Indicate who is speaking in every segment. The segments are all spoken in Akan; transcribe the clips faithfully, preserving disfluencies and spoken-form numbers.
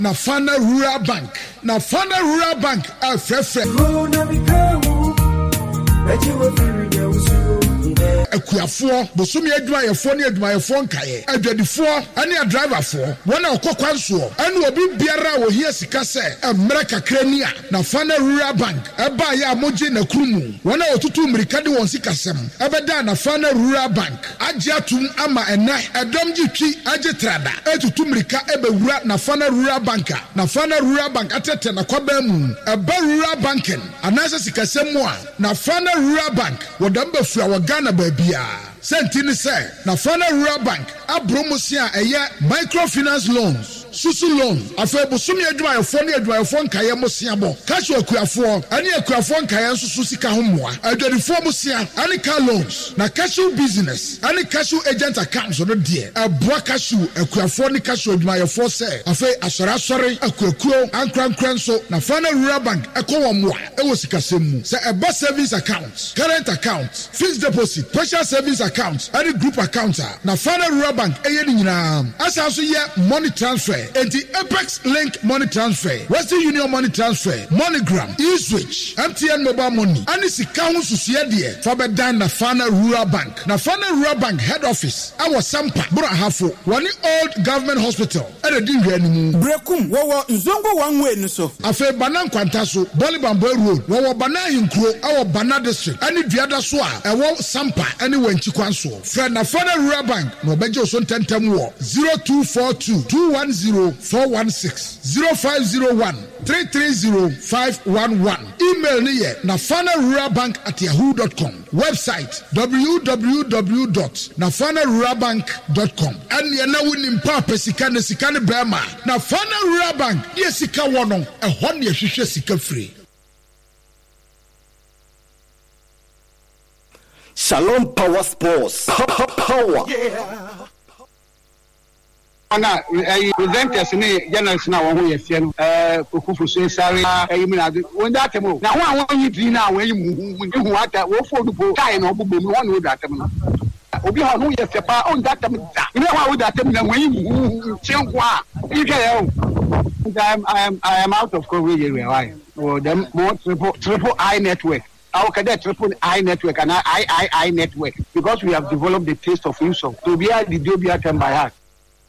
Speaker 1: na Fana Rural Bank na Fana Rural Bank a frefre Akuafo bosumi adwayefo ne adwayefo nkaye adwadifo ane adriverfo wona okokwanso ane obi biara wo hia sika se emre kakrani a na Fana Rural Bank eba ya moje na krumu wona otutu mrika de won sikasem ebeda na Fana Rural Bank agye atum ama ena edom gitwi agye trada etutu mrika ebewura na Fana Rural Bank na Fana Rural Bank atete na kwaba mu eba Rural Banking anase sikasem mu a na Fana Rural Bank wodamba fura wa Ghana babia sentini say na Fana Rural Bank abromosia eye microfinance loans susu loan afa bosumi adwayefo ne adwayefo nkaye mosia bo cash akuafo ani akuafo nkaye susu sika homoa adwadifo mosia ani car loans na cash business ani cash agent accounts no de aboa cash akuafo ne cash adwayefo say afa asore asore akuakuo ankrankranso na Fana Rural Bank ekowo moa ewo sika semu say eba savings account current account fixed deposit special savings account any group account na Fana Rural Bank eye ni nyina asa so ye money transfer and the Apex Link money transfer, Western Union money transfer, MoneyGram, eSwitch, M T N mobile money, and it's account to see there for bedan na Fana Rural Bank. Na Fana Rural Bank head office, our Sampa, Bura Hafo, one old government hospital, and a ding anymore. Brekum, wawa, Zongo one way, so. Afe Banan Quantaso, Bolibambo Road, wawa Banan Kro, our Bana district, and the other swa, a wall Sampa, anywhere in Chikwanso. Friend na Fana Rural Bank, no Bejo Son Tentem War, zero two four two two one zero four one six zero five zero one three three zero five one one. Email me here nafana rural bank at yahoo dot com. Website w w w dot nafana rural bank dot com. And you know when papa sikane sikane brema Nafana Rural Bank ye sika wono e hon ye hwehwe sika free.
Speaker 2: Shalom Power Sports. Power.
Speaker 3: Yeah. Ana eh presenters ni journalists na won ho ye fie no eh kokufu so sare eh mi na won da temo na ho awon yi bi na awon yi mu hu ata wo fo du po kai na obugbo mi won no da temo no obi ha no ye fie pa on da temo da ni ho awon da temo na won yi mu chenko a you get I am I am I am out of coverage area why oh them more triple triple I network. Our cadet triple I network and I I I network because we have developed the taste of Yusuf to be a the Dobia term by heart.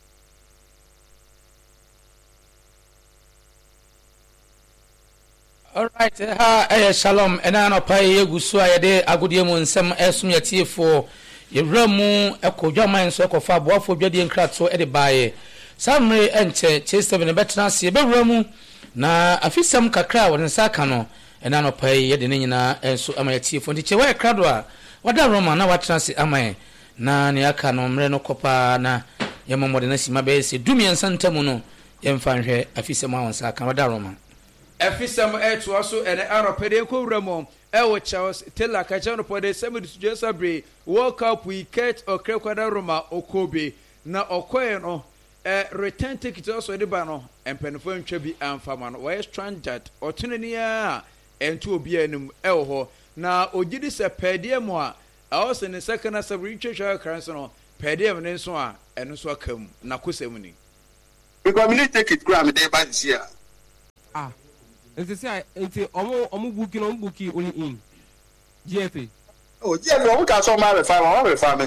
Speaker 4: All right, ha eh shalom ena no pa yegusu ayede agodie mu nsem esum yatie for yewramu ekodwaman so ekofa boafo dwade nkrato e de baaye samre enche chester ne betena se bewramu na afisam kakra won nsaka no ena no pa yede ne nyina enso amayatie for ndi chewa ekrado a wada roma na watena se amaye na ne aka no mre no kopa na yemomode na sima be se dumia nsantamu no yemfa nhwe afisam awon saka wada roma
Speaker 5: Efisam eto aso ene aropede ko wramo ewo Charles Taylor ka jano pode semi Joseph Bray World Cup wicket okrekwada Roma okobe na okoye no eh return ticket also de ba no empenfo ntwa bi amfama no we stranded otunani a ento obi anum ewo ho na ogidi se pede mu a also ne second seven chwa kranso no pede mu ne nso a eno so akam na kosem ni
Speaker 3: because we need take it gram dey ba this year
Speaker 6: ah Enti say enti omo omo booki no booki only in G F A.
Speaker 3: Oh, G F A o ka so ma re fa ma re fa me.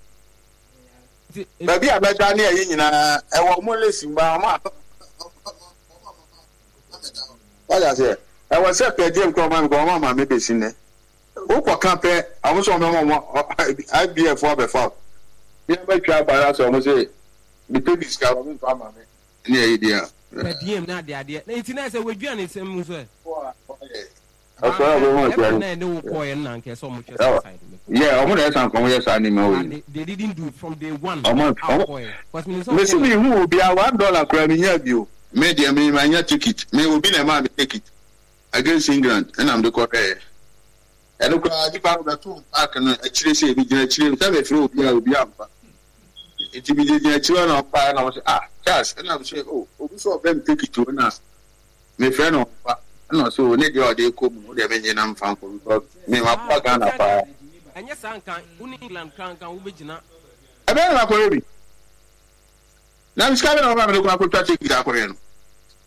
Speaker 3: Ba bi abeda na ye nyina e wo mo lesin ba ma. Wala say e wo se pe dem ko ma ko ma ma me be sin ne. O ko kan pe awon so me mo I B F o be fa. Bi ba twa ba so mo say bi to disca mo fa ma me. Ni e dia.
Speaker 6: The D M na dia dia. Na intina say we dua ne sem mu so e.
Speaker 3: That's why we want to.
Speaker 6: Na no boy na nke so mo chese side.
Speaker 3: Yeah, omo na san kon yes animal we.
Speaker 6: They didn't do it from day one.
Speaker 3: Omo omo. Me see me who be a one dollar kra me nya bi o. Me dia me ma nya ticket. Me obi na ma be ticket against England and I'm the correct. And look at the power that two I can actually say we gina chile say be free obi a obi ampa. It be gina chile na pa na say ah Charles, and I'm saying, oh, we saw them take it to us. My friend, no, so nigga, they come, they're making them fun because me, my pagana fire.
Speaker 6: And yes, I can't, England can't come with you.
Speaker 3: I don't know. Now, it's coming over the Quaco take it up.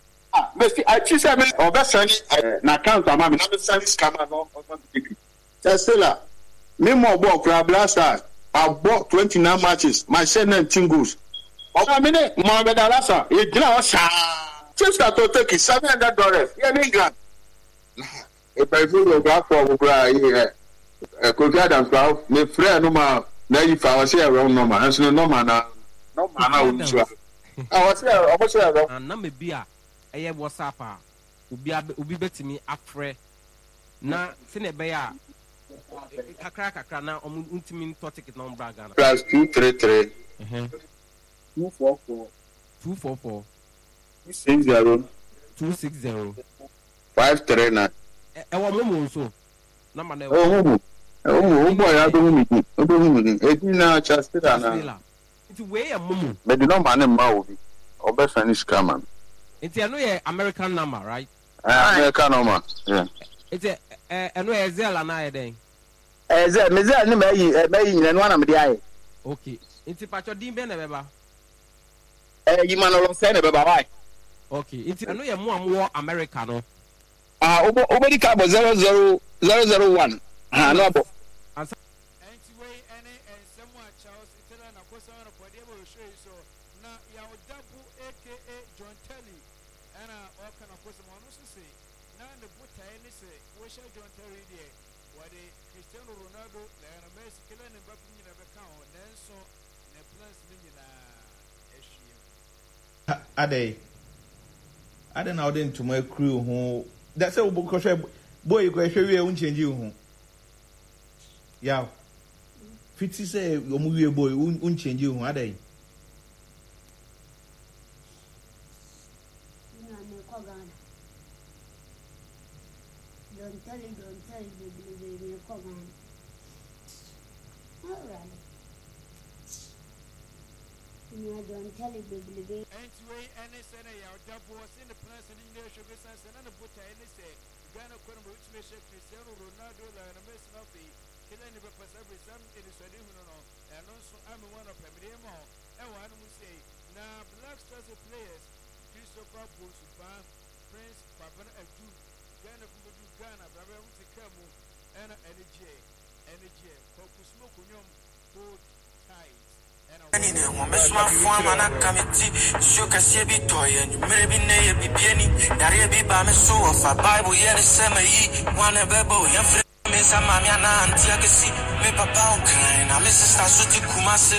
Speaker 7: ah besti I choose me obesani na account ama me na me send scammer no automatically Stella me more ball crab last time I bought twenty-nine matches my share nineteen goals oba me ne Mohamed Alassa e gina o sha just that to take seven hundred dollars yeah me grand e by you go for bra here e ko ga dan kwa me friend no ma na yi fa o share wrong number and so number na number na o nso ah o share o share wrong
Speaker 6: na me bia eye WhatsApp a obi obi betimi afre na se ne be ya kakra kakra na omu ntimi to ticket number Ghana
Speaker 7: plus two three three
Speaker 6: eh
Speaker 7: two four four
Speaker 6: two four four
Speaker 7: six zero
Speaker 6: two six zero
Speaker 7: five three nine
Speaker 6: e wo mo so number na
Speaker 7: oh oh oh boy I don't know me I don't know me e na Chastela na
Speaker 6: it we am mo
Speaker 7: me the number na ma obi obe finish scammer
Speaker 6: it no ye American number right
Speaker 7: ah American number yeah
Speaker 6: it eh no ye zela na ye den
Speaker 8: eh ze me ze ni me yi me yi nyina no na me dey aye
Speaker 6: okay it pacho din be na beba
Speaker 8: eh yi man lo say na beba why
Speaker 6: okay it no ye mo am America no
Speaker 8: ah obo obodi ka bo zero zero zero zero one ah no bo
Speaker 5: anti way any and someone Charles itela na kosa na kwa debo show so na ya odabu aka John Terry ana oka na kosa mo no so say na ne buta ni say wo sha John Terry die wade Cristiano Ronaldo Lionel Messi kila ne Mbappe ni na beka ho nenso ne plans ni na ehwie
Speaker 9: ade ade na ode ntoma crew ho that say wo ko hwe boy ko hwe wie un change ho ya fiti say omu wie boy un change ho ade
Speaker 10: na me ko Ghana don't tell you don't tell you baby me ko Ghana all right me don't tell you baby
Speaker 5: anti way any say na ya odabu say the plans ni na show be sense na ne buta ni say Ghana ko no which me share Cristiano Ronaldo Lionel Messi na fe kila ni be pasa be sam in so de hu no and also am one of them dey mo e wa no say na Black Stars players Christopher Bonsuba Prince Babana Adu Ghana ko do Ghana braba mu ti kamu and energy energy ko kusmo kunyom hold tight
Speaker 11: Ani ne wo mesma fama na kamiti shuka sebi toye nyumere bi ne ye bibieni dare bi ba me so of a Bible ye ne sema yi wana bebo ye fre me sama mi ana anti agesi me papa on kind na me sister so ti kumase